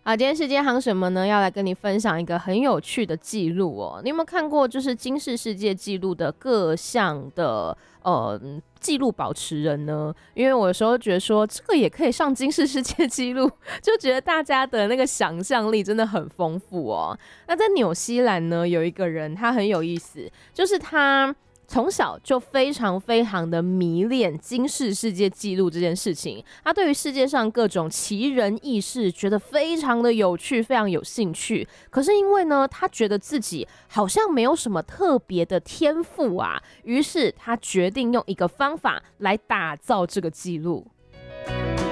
今天世界夯什么呢？要来跟你分享一个很有趣的记录哦。你有没有看过就是金氏世界纪录的各项的记录保持人呢？因为我有时候觉得说这个也可以上金氏世界纪录，就觉得大家的那个想象力真的很丰富哦。那在纽西兰呢，有一个人他很有意思，就是他从小就非常非常的迷恋金氏世界纪录这件事情，他对于世界上各种奇人异事觉得非常的有趣，非常有兴趣。可是因为呢，他觉得自己好像没有什么特别的天赋啊，于是他决定用一个方法来打造这个纪录。